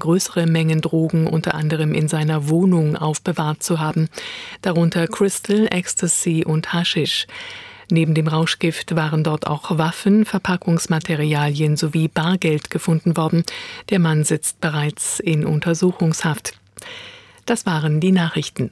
größere Mengen Drogen unter anderem in seiner Wohnung aufbewahrt zu haben, darunter Crystal, Ecstasy und Haschisch. Neben dem Rauschgift waren dort auch Waffen, Verpackungsmaterialien sowie Bargeld gefunden worden. Der Mann sitzt bereits in Untersuchungshaft. Das waren die Nachrichten.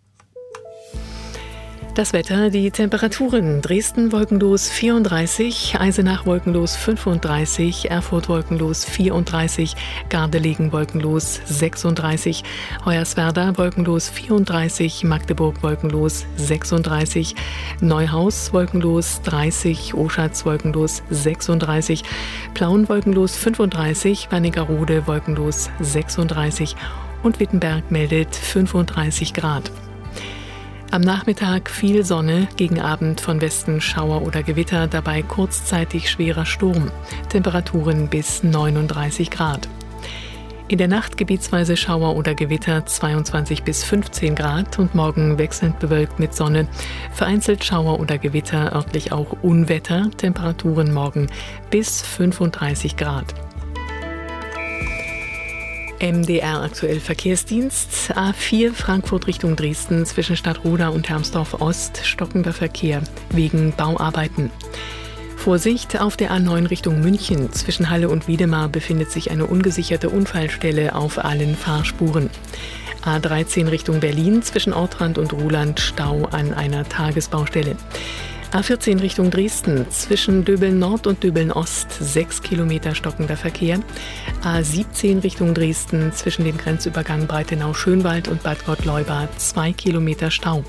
Das Wetter, die Temperaturen: Dresden wolkenlos 34, Eisenach wolkenlos 35, Erfurt wolkenlos 34, Gardelegen wolkenlos 36, Hoyerswerda wolkenlos 34, Magdeburg wolkenlos 36, Neuhaus wolkenlos 30, Oschatz wolkenlos 36, Plauen wolkenlos 35, Wernigerode wolkenlos 36 und Wittenberg meldet 35 Grad. Am Nachmittag viel Sonne, gegen Abend von Westen Schauer oder Gewitter, dabei kurzzeitig schwerer Sturm. Temperaturen bis 39 Grad. In der Nacht gebietsweise Schauer oder Gewitter 22 bis 15 Grad und morgen wechselnd bewölkt mit Sonne. Vereinzelt Schauer oder Gewitter, örtlich auch Unwetter. Temperaturen morgen bis 35 Grad. MDR aktuell Verkehrsdienst. A4 Frankfurt Richtung Dresden zwischen Stadtroda und Hermsdorf Ost stockender Verkehr wegen Bauarbeiten. Vorsicht, auf der A9 Richtung München zwischen Halle und Wiedemar befindet sich eine ungesicherte Unfallstelle auf allen Fahrspuren. A13 Richtung Berlin zwischen Ortrand und Ruhland Stau an einer Tagesbaustelle. A14 Richtung Dresden zwischen Döbeln Nord und Döbeln Ost 6 Kilometer stockender Verkehr. A17 Richtung Dresden zwischen dem Grenzübergang Breitenau-Schönwald und Bad Gottleuba 2 Kilometer Stau.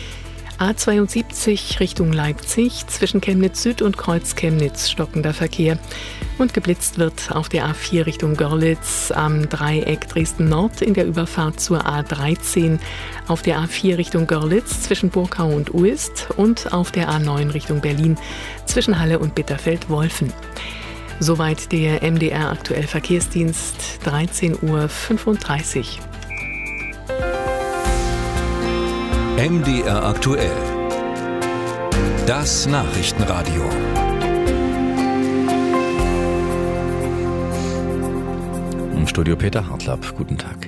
A72 Richtung Leipzig zwischen Chemnitz Süd und Kreuz Chemnitz stockender Verkehr. Und geblitzt wird auf der A4 Richtung Görlitz am Dreieck Dresden Nord in der Überfahrt zur A13, auf der A4 Richtung Görlitz zwischen Burkau und Uist und auf der A9 Richtung Berlin zwischen Halle und Bitterfeld-Wolfen. Soweit der MDR aktuell Verkehrsdienst, 13:35 Uhr. MDR aktuell. Das Nachrichtenradio. Im Studio Peter Hartlapp. Guten Tag.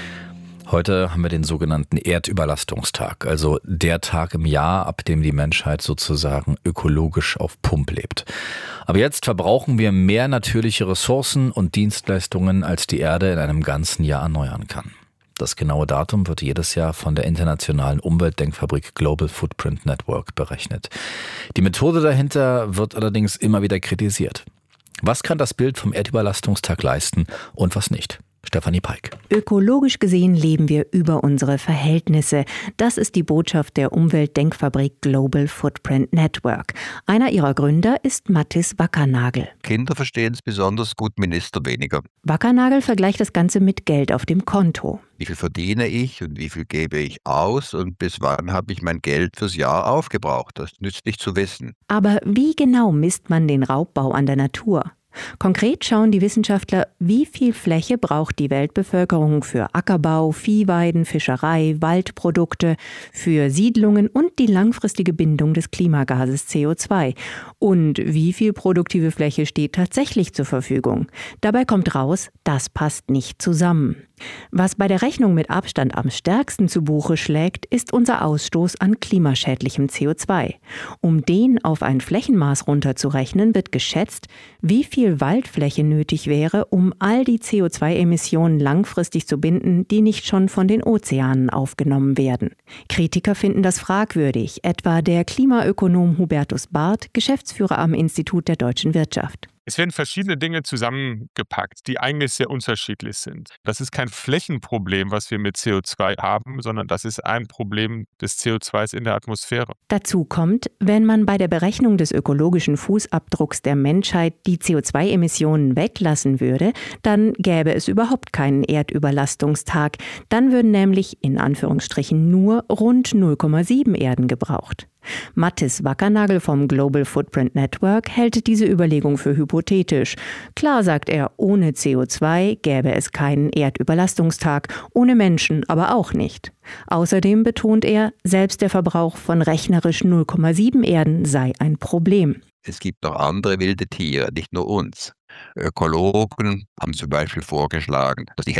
Heute haben wir den sogenannten Erdüberlastungstag, also der Tag im Jahr, ab dem die Menschheit sozusagen ökologisch auf Pump lebt. Aber jetzt verbrauchen wir mehr natürliche Ressourcen und Dienstleistungen, als die Erde in einem ganzen Jahr erneuern kann. Das genaue Datum wird jedes Jahr von der internationalen Umweltdenkfabrik Global Footprint Network berechnet. Die Methode dahinter wird allerdings immer wieder kritisiert. Was kann das Bild vom Erdüberlastungstag leisten und was nicht? Stefanie Peik. Ökologisch gesehen leben wir über unsere Verhältnisse. Das ist die Botschaft der Umweltdenkfabrik Global Footprint Network. Einer ihrer Gründer ist Mattis Wackernagel. Kinder verstehen es besonders gut, Minister weniger. Wackernagel vergleicht das Ganze mit Geld auf dem Konto. Wie viel verdiene ich und wie viel gebe ich aus und bis wann habe ich mein Geld fürs Jahr aufgebraucht? Das nützt nicht zu wissen. Aber wie genau misst man den Raubbau an der Natur? Konkret schauen die Wissenschaftler, wie viel Fläche braucht die Weltbevölkerung für Ackerbau, Viehweiden, Fischerei, Waldprodukte, für Siedlungen und die langfristige Bindung des Klimagases CO2. Und wie viel produktive Fläche steht tatsächlich zur Verfügung? Dabei kommt raus, das passt nicht zusammen. Was bei der Rechnung mit Abstand am stärksten zu Buche schlägt, ist unser Ausstoß an klimaschädlichem CO2. Um den auf ein Flächenmaß runterzurechnen, wird geschätzt, wie viel Waldfläche nötig wäre, um all die CO2-Emissionen langfristig zu binden, die nicht schon von den Ozeanen aufgenommen werden. Kritiker finden das fragwürdig, etwa der Klimaökonom Hubertus Barth, Geschäftsführer am Institut der Deutschen Wirtschaft. Es werden verschiedene Dinge zusammengepackt, die eigentlich sehr unterschiedlich sind. Das ist kein Flächenproblem, was wir mit CO2 haben, sondern das ist ein Problem des CO2s in der Atmosphäre. Dazu kommt, wenn man bei der Berechnung des ökologischen Fußabdrucks der Menschheit die CO2-Emissionen weglassen würde, dann gäbe es überhaupt keinen Erdüberlastungstag. Dann würden nämlich in Anführungsstrichen nur rund 0,7 Erden gebraucht. Mattis Wackernagel vom Global Footprint Network hält diese Überlegung für hypothetisch. Klar, sagt er, ohne CO2 gäbe es keinen Erdüberlastungstag, ohne Menschen aber auch nicht. Außerdem betont er, selbst der Verbrauch von rechnerisch 0,7 Erden sei ein Problem. Es gibt noch andere wilde Tiere, nicht nur uns. Ökologen haben zum Beispiel vorgeschlagen, dass die